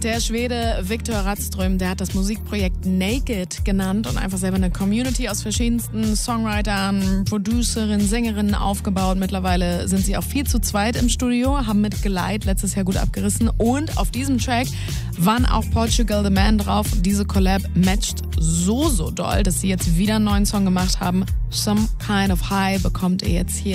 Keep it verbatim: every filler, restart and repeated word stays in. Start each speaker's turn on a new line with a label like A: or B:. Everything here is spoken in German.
A: Der Schwede Viktor Rattström, der hat das Musikprojekt Naked genannt und einfach selber eine Community aus verschiedensten Songwritern, Producerinnen, Sängerinnen aufgebaut. Mittlerweile sind sie auch viel zu zweit im Studio, haben mit Geleit letztes Jahr gut abgerissen. Und auf diesem Track waren auch Portugal the Man drauf. Diese Collab matcht so, so doll, dass sie jetzt wieder einen neuen Song gemacht haben. Some Kind of High bekommt ihr jetzt hier.